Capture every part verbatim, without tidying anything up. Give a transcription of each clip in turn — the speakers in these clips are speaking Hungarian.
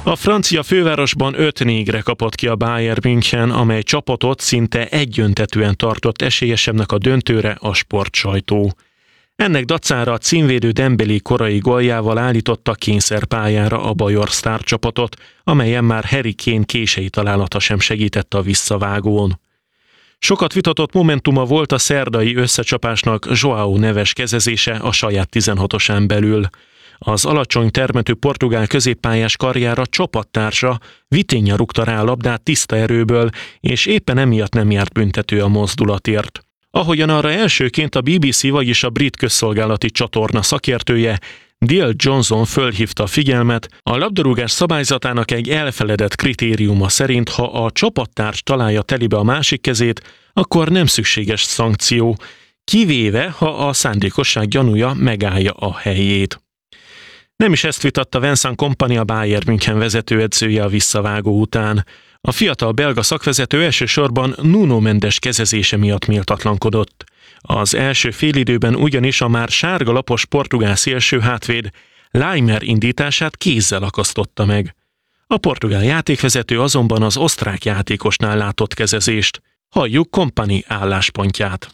A francia fővárosban öt négyre kapott ki a Bayern München, amely csapatot szinte egyöntetűen tartott esélyesebbnek a döntőre a sportsajtó. Ennek dacára a címvédő Dembélé korai góljával állította kényszerpályára a bajor sztárcsapatot, amelyen már Harry Kane kései találata sem segített a visszavágón. Sokat vitatott momentuma volt a szerdai összecsapásnak João Neves kezezése a saját tizenhatosán belül. Az alacsony termetű portugál középpályás karjára csapattársa Vitinha rúgta rá a labdát tiszta erőből, és éppen emiatt nem járt büntető a mozdulatért. Ahogyan arra elsőként a bé bé cé, vagyis a brit közszolgálati csatorna szakértője, Dale Johnson fölhívta a figyelmet, a labdarúgás szabályzatának egy elfeledett kritériuma szerint, ha a csapattárs találja telibe a másik kezét, akkor nem szükséges szankció, kivéve, ha a szándékosság gyanúja megállja a helyét. Nem is ezt vitatta Vincent Kompany, a Bayern München vezetőedzője a visszavágó után. A fiatal belga szakvezető elsősorban Nuno Mendes kezezése miatt méltatlankodott. Az első félidőben ugyanis a már sárga lapos portugál szélső hátvéd Laimer indítását kézzel akasztotta meg. A portugál játékvezető azonban az osztrák játékosnál látott kezezést. Halljuk Kompany álláspontját.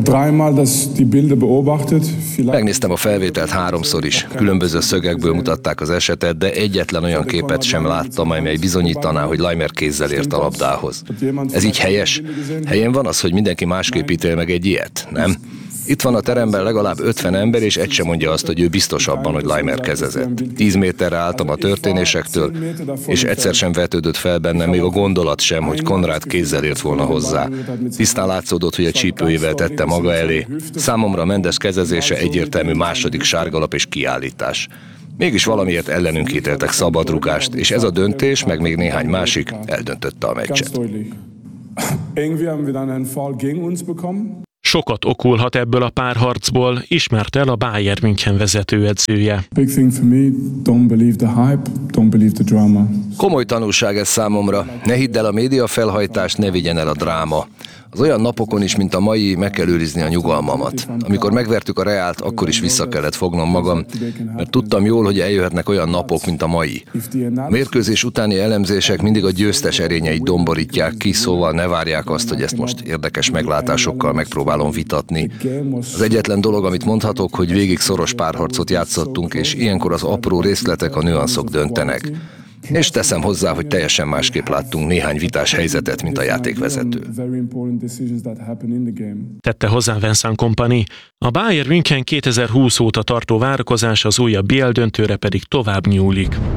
Megnéztem a felvételt háromszor is. Különböző szögekből mutatták az esetet, de egyetlen olyan képet sem láttam, amely bizonyítaná, hogy Laimer kézzel ért a labdához. Ez így helyes? Helyen van az, hogy mindenki másképp ítél meg egy ilyet, nem? Itt van a teremben legalább ötven ember, és egy sem mondja azt, hogy ő biztos abban, hogy Laimer kezezett. Tíz méterre álltam a történésektől, és egyszer sem vetődött fel bennem még a gondolat sem, hogy Konrád kézzel ért volna hozzá. Tisztán látszódott, hogy a csípőjével tette maga elé. Számomra Mendes kezezése egyértelmű második sárgalap és kiállítás. Mégis valamiért ellenünk ítéltek szabadrúgást, és ez a döntés, meg még néhány másik eldöntötte a meccset. Sokat okulhat ebből a párharcból, ismerte el a Bayern München vezetőedzője. Komoly tanulság ez számomra. Ne hidd el a média felhajtást, ne vigyen el a dráma. Az olyan napokon is, mint a mai, meg kell őrizni a nyugalmamat. Amikor megvertük a Reált, akkor is vissza kellett fognom magam, mert tudtam jól, hogy eljöhetnek olyan napok, mint a mai. A mérkőzés utáni elemzések mindig a győztes erényeit domborítják ki, szóval ne várják azt, hogy ezt most érdekes meglátásokkal megpróbálom vitatni. Az egyetlen dolog, amit mondhatok, hogy végig szoros párharcot játszottunk, és ilyenkor az apró részletek, a nüanszok döntenek. És teszem hozzá, hogy teljesen másképp láttunk néhány vitás helyzetet, mint a játékvezető. Tette hozzá Vincent Kompany. A Bayern München kétezer-húsz óta tartó várakozás az újabb bé el döntőre pedig tovább nyúlik.